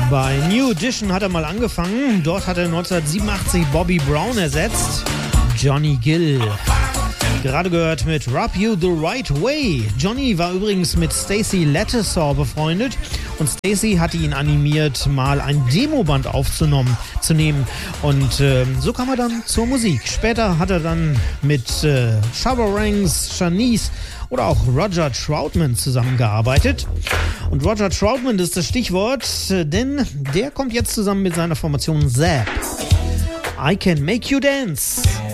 Bei New Edition hat er mal angefangen. Dort hat er 1987 Bobby Brown ersetzt. Johnny Gill. Gerade gehört mit Rub You the Right Way. Johnny war übrigens mit Stacey Lattisaw befreundet und Stacey hatte ihn animiert, mal ein Demoband aufzunehmen. Und so kam er dann zur Musik. Später hat er dann mit Shabba Ranks, Shanice oder auch Roger Troutman zusammengearbeitet. Und Roger Troutman ist das Stichwort, denn der kommt jetzt zusammen mit seiner Formation Zapp. I Can Make You Dance.